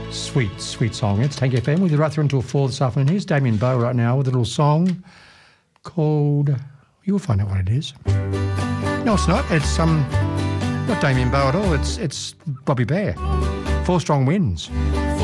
Sweet, sweet song. It's Tank FM with you right through until 4 this afternoon. Here's Damien Bowe right now with a little song called... You'll find out what it is. No, it's not. It's not Damien Bowe at all. It's Bobby Bare. 4 Strong Winds.